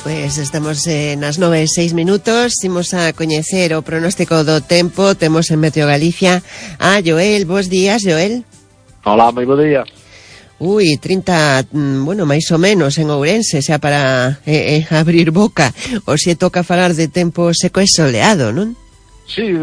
Pois estamos nas 9:06. Imos a coñecer o pronóstico do tempo. Temos en Meteo Galicia a Joel. Bos días, Joel. Hola, moi bo día. 30, bueno, máis ou menos en Ourense, xa para abrir boca. O se toca falar de tempo seco e soleado, non? Sí,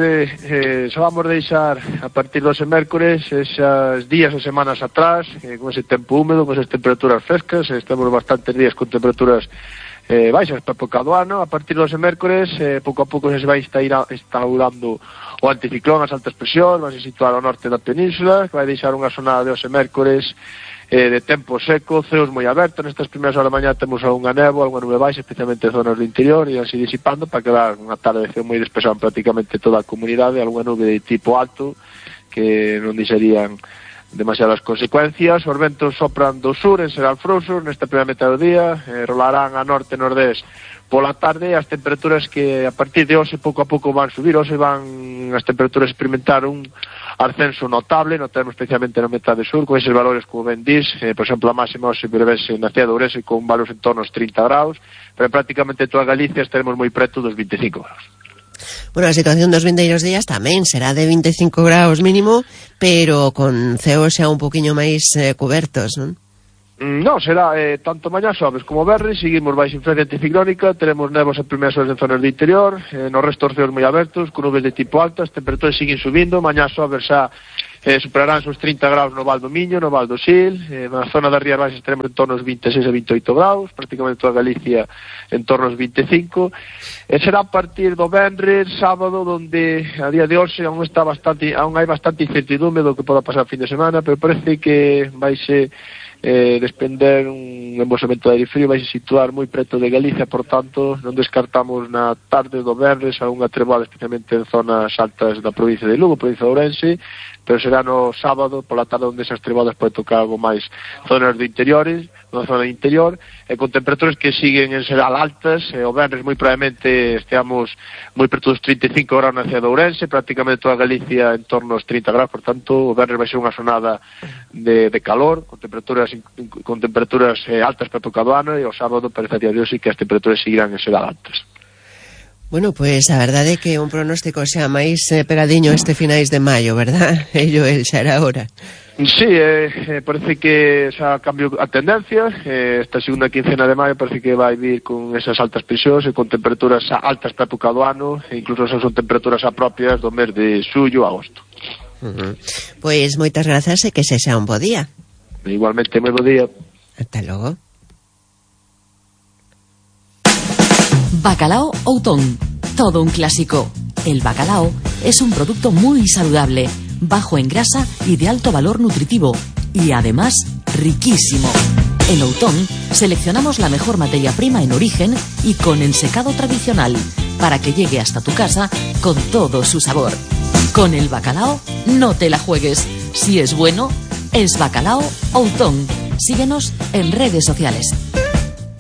xa vamos deixar a partir do mércores esas días ou semanas atrás, con ese tempo húmedo, con esas temperaturas frescas. Estamos bastantes días con temperaturas baixas para época do ano. A partir dos mércores, pouco a pouco se vai instaurando o anticiclón, as altas presións, vai se situar ao norte da península, que vai deixar unha zona de mércores de tempo seco, ceos moi abertos. Nestas primeiras horas da mañá temos unha néboa, unha nube baixa, especialmente en zonas do interior, e así disipando para quedar unha tarde de ceo moi despexado en prácticamente toda a comunidade, algunha nube de tipo alto que non deixarían demasiadas consecuencias. Os ventos sopran do sur en Serral Frouxos nesta primeira metade do día, rolarán a norte e nordés pola tarde. As temperaturas que a partir de hoxe pouco a pouco van subir. Hoxe van as temperaturas experimentar un ascenso notable, notamos especialmente na metade sur, con eses valores como ben dis, por exemplo, a máxima hoxe prevese na cidade de Ourense con valores en torno aos 30 graus, pero prácticamente toda Galicia estaremos moi preto dos 25 graus. Bueno, a situación dos vindeiros días tamén será de 25 graus mínimo, pero con ceos xa un poquinho máis cobertos, non? Non, será tanto mañá xoves como verres, seguimos baixo influencia anticiclónica, teremos nevos en primeiras horas en zonas do interior, no resto os ceos moi abertos, con nubes de tipo altas, temperaturas siguen subindo. Mañá xoves xa superarán os 30 graus no Val do Miño, no Val do Sil, na zona das Rías Baixas teremos en torno aos 26 a 28 graus, prácticamente toda Galicia en torno aos 25, e será a partir do venres, sábado, donde a día de hoxe aún hai bastante incertidumbre do que poda pasar fin de semana, pero parece que vai ser despender un embosamento de aire frío, vai se situar moi preto de Galicia, por tanto non descartamos na tarde do venres a unha treboada, especialmente en zonas altas da provincia de Lugo, provincia de Ourense, pero será no sábado pola tarde onde esas treboadas pode tocar algo máis zonas do interiores, na zona interior, e con temperaturas que siguen en Serral altas. O venres moi probablemente esteamos moi preto dos 35 graus na cidade de Ourense, prácticamente toda Galicia en torno aos 30 graus, por tanto o venres vai ser unha sonada de calor, con temperaturas altas para tocar do ano, e o sábado parece a día de hoxe que as temperaturas seguirán en Serral altas. Bueno, pues a verdade é que un pronóstico xa máis pegadiño este finais de maio, verdad? El xa era hora. Sí, parece que xa cambiou a tendencia. Esta segunda quincena de maio parece que vai vir con esas altas presións e con temperaturas altas para época do ano, e incluso son temperaturas propias do mes de xullo a agosto. Pois moitas grazas e que sexa un bo día. Igualmente, moi bo día. Hasta logo. Bacalao Outón, todo un clásico. El bacalao es un producto muy saludable, bajo en grasa y de alto valor nutritivo, y además riquísimo. En Outón seleccionamos la mejor materia prima en origen y con ensecado tradicional, para que llegue hasta tu casa con todo su sabor. Con el bacalao no te la juegues. Si es bueno, es Bacalao Outón. Síguenos en redes sociales.